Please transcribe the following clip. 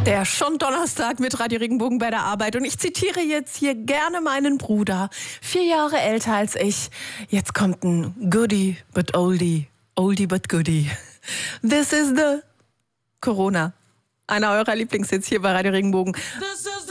Der schon Donnerstag mit Radio Regenbogen bei der Arbeit. Und ich zitiere jetzt hier gerne meinen Bruder. 4 Jahre älter als ich. Jetzt kommt ein Goodie but Oldie. Oldie but Goodie. This is the Corona. Einer eurer Lieblingshits hier bei Radio Regenbogen.